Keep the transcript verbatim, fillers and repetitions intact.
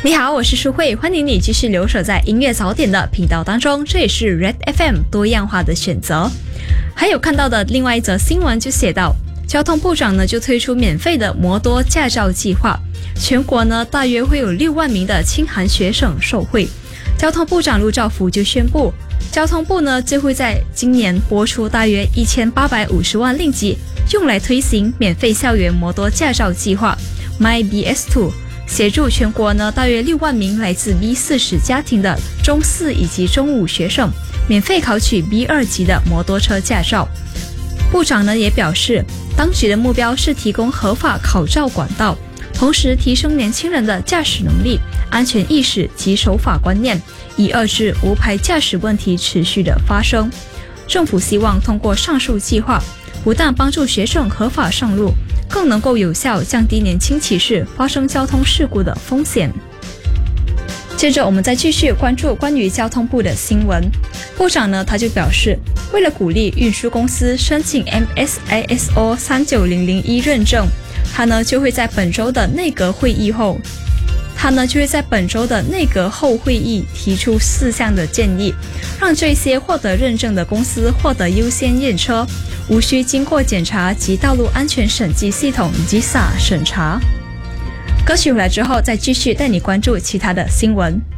你好，我是舒慧，欢迎你继续留守在音乐早点的频道当中，这里是 Red F M 多样化的选择。还有看到的另外一则新闻就写到，交通部长呢就推出免费的摩多驾照计划，全国呢大约会有六万名的清寒学生受惠。交通部长陆兆福就宣布，交通部呢就会在今年拨出大约一千八百五十万令吉，用来推行免费校园摩多驾照计划 My B S 二，协助全国呢大约六万名来自 B 四十家庭的中四以及中五学生免费考取 B 二级的摩托车驾照。部长呢也表示，当局的目标是提供合法考照管道，同时提升年轻人的驾驶能力、安全意识及守法观念，以遏制无牌驾驶问题持续的发生。政府希望通过上述计划，不但帮助学生合法上路，更能够有效降低年轻骑士发生交通事故的风险。接着我们再继续关注关于交通部的新闻。部长呢他就表示，为了鼓励运输公司申请 M S I S O 三九零零一认证，他呢就会在本周的内阁会议后他呢就会在本周的内阁后会议提出四项的建议，让这些获得认证的公司获得优先验车，无需经过检查及道路安全审计系统 G S A 审查。歌曲回来之后再继续带你关注其他的新闻。